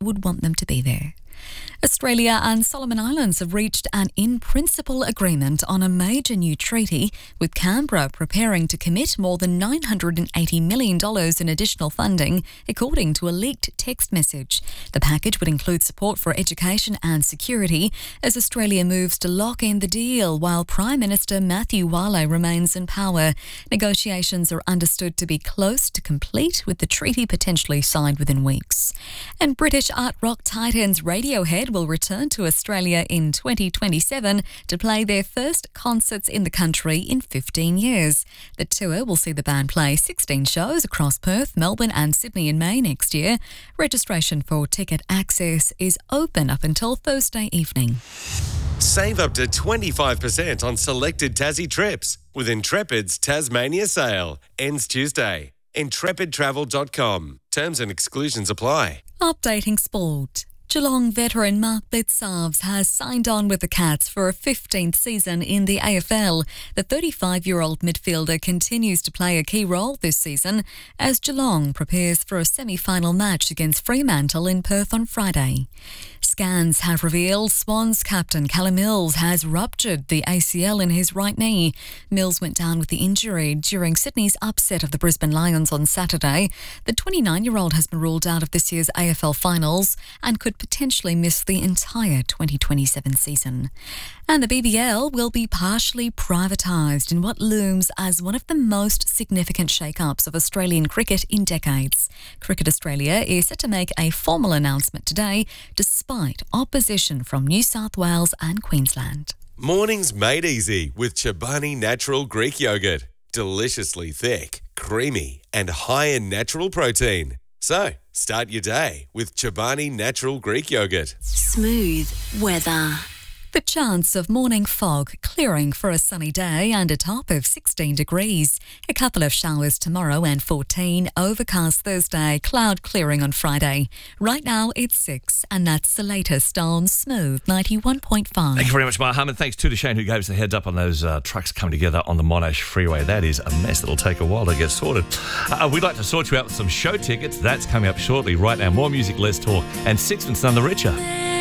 would want them to be there. Australia and Solomon Islands have reached an in-principle agreement on a major new treaty, with Canberra preparing to commit more than $980 million in additional funding, according to a leaked text message. The package would include support for education and security as Australia moves to lock in the deal while Prime Minister Matthew Wale remains in power. Negotiations are understood to be close to complete, with the treaty potentially signed within weeks. And British art rock titans Radiohead will return to Australia in 2027 to play their first concerts in the country in 15 years. The tour will see the band play 16 shows across Perth, Melbourne and Sydney in May next year. Registration for ticket access is open up until Thursday evening. Save up to 25% on selected Tassie trips with Intrepid's Tasmania sale. Ends Tuesday. IntrepidTravel.com. Terms and exclusions apply. Updating sport. Geelong veteran Mark Blicavs has signed on with the Cats for a 15th season in the AFL. The 35-year-old midfielder continues to play a key role this season as Geelong prepares for a semi-final match against Fremantle in Perth on Friday. Scans have revealed Swans captain Callum Mills has ruptured the ACL in his right knee. Mills went down with the injury during Sydney's upset of the Brisbane Lions on Saturday. The 29-year-old has been ruled out of this year's AFL finals and could potentially miss the entire 2027 season. And the BBL will be partially privatised in what looms as one of the most significant shake-ups of Australian cricket in decades. Cricket Australia is set to make a formal announcement today, despite opposition from New South Wales and Queensland. Mornings made easy with Chobani Natural Greek Yogurt. Deliciously thick, creamy and high in natural protein. So, start your day with Chobani Natural Greek Yogurt. Smooth weather. The chance of morning fog clearing for a sunny day and a top of 16 degrees. A couple of showers tomorrow and 14. Overcast Thursday, cloud clearing on Friday. Right now it's 6 and that's the latest on Smooth 91.5. Thank you very much, Mohammed. Thanks too to Shane who gave us the heads up on those trucks coming together on the Monash Freeway. That is a mess that'll take a while to get sorted. We'd like to sort you out with some show tickets. That's coming up shortly. Right now, more music, less talk, and Sixpence None the Richer.